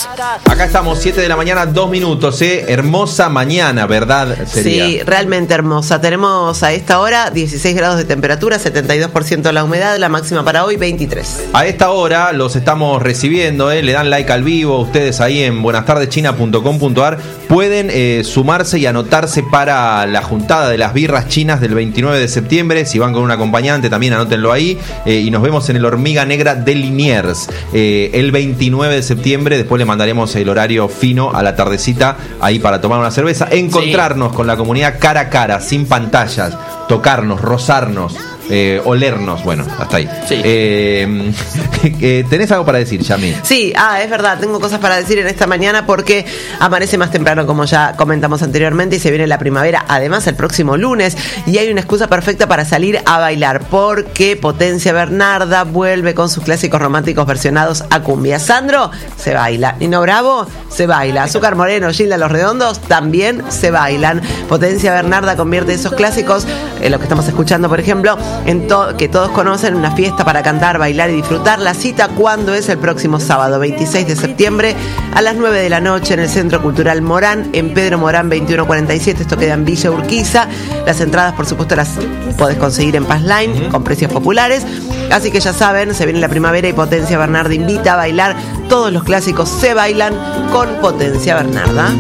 estás? Acá estamos, 7 de la mañana, 2 minutos, Hermosa mañana, ¿verdad? Sería. Sí, realmente hermosa. Tenemos a esta hora 16 grados de temperatura, 72% la humedad, la máxima para hoy 23. A esta hora los estamos recibiendo, le dan like al vivo. Ustedes ahí en buenastardechina.com.ar pueden sumarse y anotarse para la juntada de las birras chinas del 29 de septiembre. Si van con un acompañante también anótenlo ahí. Y nos vemos en el Hormiga Negra de Liniers el 29 de septiembre. Después le mandaremos el horario fino a la tardecita ahí para tomar una cerveza, encontrarnos con la comunidad cara a cara, sin pantallas, tocarnos, rozarnos, olernos. Bueno, hasta ahí. Sí. ¿Tenés algo para decir, Yami? Sí, es verdad, tengo cosas para decir en esta mañana porque amanece más temprano, como ya comentamos anteriormente, y se viene la primavera, además el próximo lunes, y hay una excusa perfecta para salir a bailar, porque Potencia Bernarda vuelve con sus clásicos románticos versionados a cumbia. Sandro, se baila. Nino Bravo, se baila. Azúcar Moreno, Gilda Los Redondos, también se bailan. Potencia Bernarda convierte esos clásicos, lo que estamos escuchando, por ejemplo, que todos conocen, una fiesta para cantar, bailar y disfrutar. La cita, ¿cuándo es? El próximo sábado 26 de septiembre a las 9 de la noche en el Centro Cultural Morán, en Pedro Morán 2147. Esto queda en Villa Urquiza. Las entradas, por supuesto, las podés conseguir en Passline con precios populares. Así que ya saben, se viene la primavera y Potencia Bernarda invita a bailar. Todos los clásicos se bailan con Potencia Bernarda.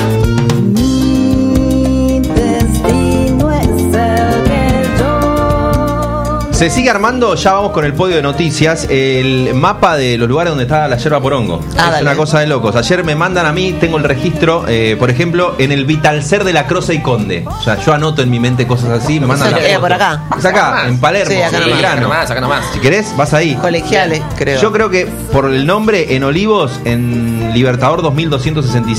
Se sigue armando, ya vamos con el podio de noticias, el mapa de los lugares donde está la yerba porongo. Es dale. Una cosa de locos. Ayer me mandan a mí, tengo el registro, por ejemplo, en el Vitalcer de la Croce y Conde. O sea, yo anoto en mi mente cosas así, me mandan la foto. Por acá. Es acá, en Palermo, Sí, acá en nomás. Belgrano. Acá nomás. Si querés, vas ahí. Colegiales, creo. Yo creo que por el nombre, en Olivos, en Libertador 2265.